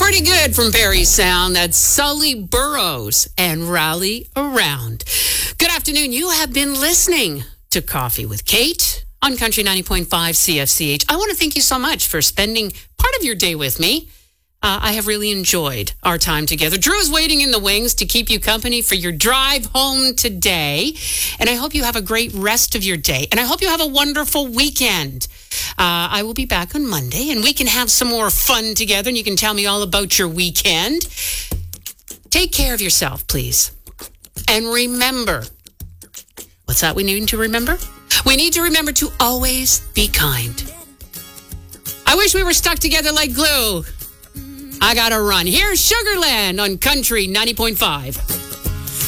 Pretty good from Parry Sound. That's Sully Burrows and Rally Around. Good afternoon. You have been listening to Coffee with Kate on Country 90.5 CFCH. I want to thank you so much for spending part of your day with me. I have really enjoyed our time together. Drew is waiting in the wings to keep you company for your drive home today. And I hope you have a great rest of your day. And I hope you have a wonderful weekend. I will be back on Monday, and we can have some more fun together, and you can tell me all about your weekend. Take care of yourself, please. And remember, what's that we need to remember? We need to remember to always be kind. I wish we were stuck together like glue. I gotta run. Here's Sugarland on Country 90.5.